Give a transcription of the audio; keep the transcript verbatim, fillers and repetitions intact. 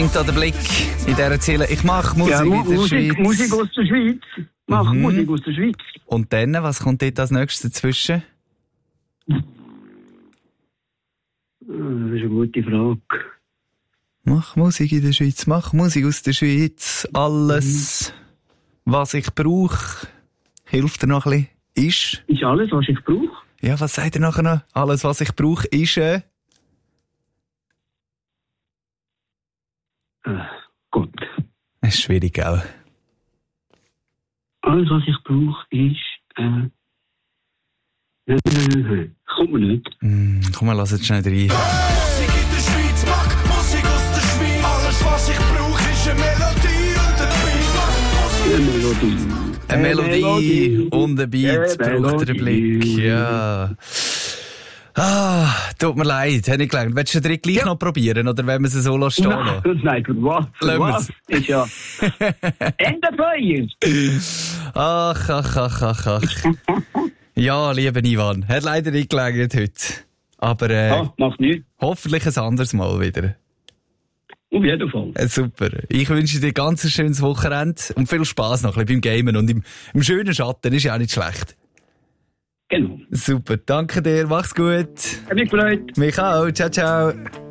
Da der Blick in dieser Ziele. Ich mache Musik ja, in der Musik, Schweiz. Musik aus der Schweiz. Mach Mhm. Musik aus der Schweiz. Und dann, was kommt dort als nächstes dazwischen? Das ist eine gute Frage. Mach Musik in der Schweiz, mach Musik aus der Schweiz. Alles, mhm. was ich brauche, hilft dir noch ein bisschen. Ist. Ist alles, was ich brauche? Ja, was sagt ihr nachher noch? Alles, was ich brauche, ist. Äh... Äh, Gott. Das ist schwierig, gell? Alles, was ich brauche, ist. Äh, nein, nein, nein, nein. Kommt mir nicht. Mm, komm, wir lassen jetzt schnell rein. Musik in der Schweiz, mach Musik aus der Schweiz. Alles, was ich brauche, ist eine Melodie und ein Beat. Eine Melodie. Eine Melodie und ein Beat Eine braucht der Blick. Ja. Ah, tut mir leid, hätte ich gelernt. Willst du den Trick gleich ja. noch probieren, oder wollen wir sie so stehen lassen? Nein, nein, für was? Für was? Ist ja Ende Feuer. Ach, ach, ach, ach, ach. Ja, lieber Ivan, hat leider nicht gelernt heute. Aber äh, ja, macht nichts. Hoffentlich ein anderes Mal wieder. Auf jeden Fall. Äh, super. Ich wünsche dir ganz ein schönes Wochenende und viel Spass noch ein bisschen beim Gamen und im, im schönen Schatten ist ja auch nicht schlecht. Genau. Super, danke dir, mach's gut. Hat mich gefreut. Mich auch, ciao, ciao.